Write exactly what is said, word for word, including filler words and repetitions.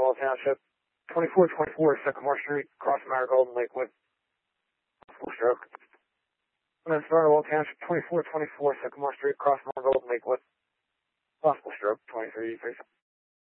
Starwell Township, twenty-four twenty-four Sycamore Street, across Marigold and Lakewood. Possible stroke. And then Starwell Township, twenty-four twenty-four Sycamore Street, across Marigold and Lakewood. Possible stroke, twenty-three eighty-three.